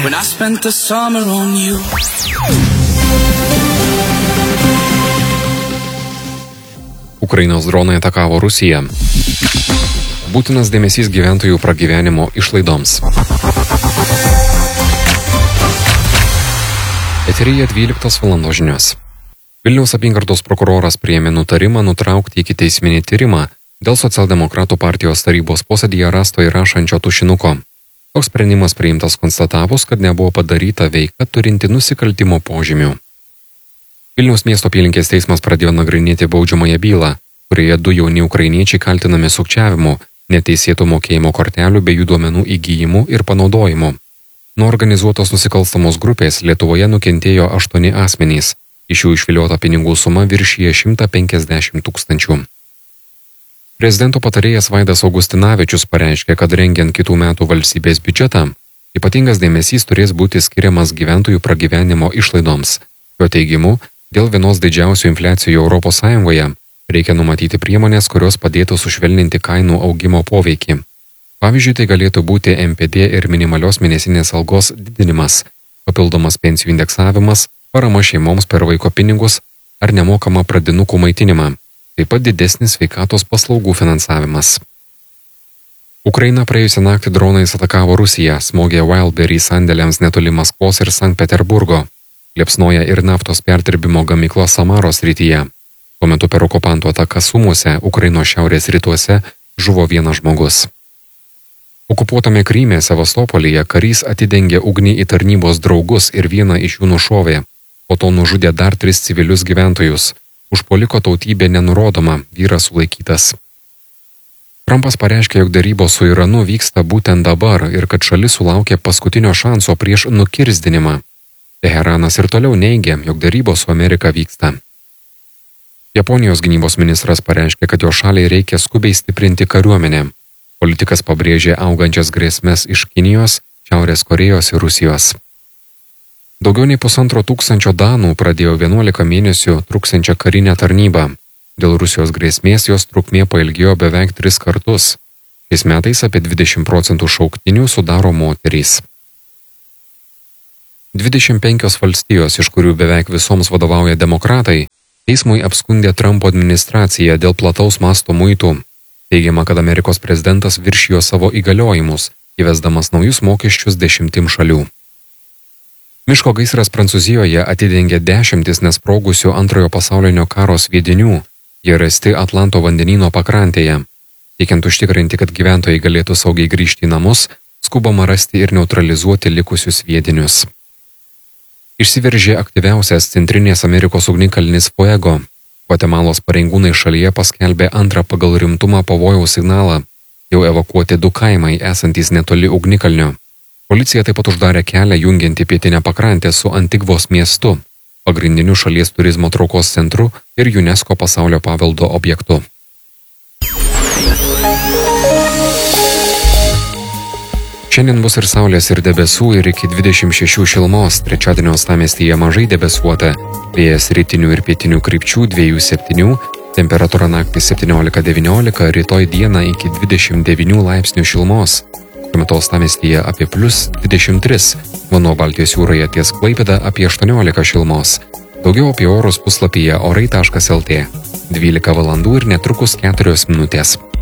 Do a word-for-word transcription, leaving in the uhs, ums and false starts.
when I spent the summer on you. Ukrainos dronai atakavo Rusiją. Būtinas dėmesys gyventojų pragyvenimo išlaidoms. Eteryje dvyliktos valandos žinios. Vilniaus apygardos prokuroras priėmė nutarimą nutraukti ikiteisminį tyrimą dėl socialdemokratų partijos tarybos posėdyje rasto įrašančio tušinuko. Toks sprendimas priimtas konstatavus, kad nebuvo padaryta veika turinti nusikaltimo požymių. Vilniaus miesto apylinkės teismas pradėjo nagrinėti baudžiamąją bylą, kurioje du jauni ukrainiečiai kaltinami sukčiavimu, neteisėtų mokėjimo kortelių bei jų duomenų įgyjimu ir panaudojimu. Nuo organizuotos nusikalstamos grupės Lietuvoje nukentėjo aštuoni asmenys, iš jų išviliota pinigų suma viršija šimtą penkiasdešimt tūkstančių. Prezidento patarėjas Vaidas Augustinavičius pareiškė, kad rengiant kitų metų valstybės biudžetą, ypatingas dėmesys turės būti skiriamas gyventojų pragyvenimo išlaidoms. Jo teigimu, dėl vienos didžiausių infliacijų Europos Sąjungoje reikia numatyti priemonės, kurios padėtų sušvelninti kainų augimo poveikį. Pavyzdžiui, tai galėtų būti M P D ir minimalios mėnesinės algos didinimas, papildomas pensijų indeksavimas, parama šeimoms per vaiko pinigus ar nemokama pradinukų maitinimą, taip pat didesnis sveikatos paslaugų finansavimas. Ukraina praėjusią naktį dronais atakavo Rusiją, smogė Wildberry sandėliams netoli Maskvos ir Sankt Peterburgo, liepsnoja ir naftos perdirbimo gamykla Samaros srityje. Tuo metu per okupantų ataką Sumuose, Ukrainos šiaurės rytuose, žuvo vienas žmogus. Okupuotame Kryme Sevastopolyje karys atidengė ugnį į tarnybos draugus ir vieną iš jų nušovė, po to nužudė dar tris civilius gyventojus. Užpuoliko tautybė nenurodoma, vyras sulaikytas. Trumpas pareiškė, jog darybos su Iranu vyksta būtent dabar ir kad šalis sulaukė paskutinio šanso prieš nukirzdinimą. Teheranas ir toliau neigia, jog darybos su Amerika vyksta. Japonijos gynybos ministras pareiškė, kad jo šaliai reikia skubiai stiprinti kariuomenę. Politikas pabrėžė augančias grėsmes iš Kinijos, Šiaurės Korėjos ir Rusijos. Daugiau nei pusantro tūkstančio danų pradėjo vienuolika mėnesių truksiančią karinę tarnybą. Dėl Rusijos grėsmės jos trukmė pailgėjo beveik tris kartus. Šiais metais apie dvidešimt procentų šauktinių sudaro moterys. dvidešimt penkios valstijos, iš kurių beveik visoms vadovauja demokratai, teismui apskundė Trumpo administraciją dėl plataus masto muitų. Teigiama, kad Amerikos prezidentas viršijo savo įgaliojimus, įvesdamas naujus mokesčius dešimtim šalių. Miško gaisras Prancūzijoje atidengė dešimtis nesprogusių antrojo pasaulinio karo sviedinių. Jie rasti Atlanto vandenyno pakrantėje. Teikiant užtikrinti, kad gyventojai galėtų saugiai grįžti į namus, skubama rasti ir neutralizuoti likusius sviedinius. Išsiveržė aktyviausias Centrinės Amerikos ugnikalnis Fuego. Gvatemalos pareigūnai šalyje paskelbė antrą pagal rimtumą pavojaus signalą. Jau evakuoti du kaimai esantys netoli ugnikalnio. Policija taip pat uždarė kelią jungiantį pietinę pakrantę su Antigvos miestu, pagrindiniu šalies turizmo traukos centru ir UNESCO pasaulio paveldo objektu. Šiandien bus ir saulės ir debesų ir iki dvidešimt šešių šilumos, trečiadienio uostamiestyje mažai debesuota, vėjas rytinių ir pietinių krypčių dviejų septynių, temperatūra naktį septyniolika devyniolika, rytoj dieną iki dvidešimt devynių laipsnių šilumos. Šiuo metu uostamiestyje apie plius dvidešimt tris, Mano Baltijos jūroje ties Klaipėda apie aštuoniolika šilumos. Daugiau apie orus puslapyje orai taškas lt. dvylika valandų ir netrukus keturios minutės.